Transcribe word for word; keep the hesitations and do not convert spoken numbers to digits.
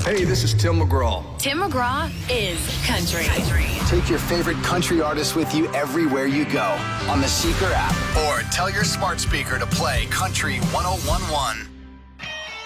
Hey, this is Tim McGraw. Tim McGraw is country. country. Take your favorite country artists with you everywhere you go on the Seeker app, or tell your smart speaker to play Country one oh one one.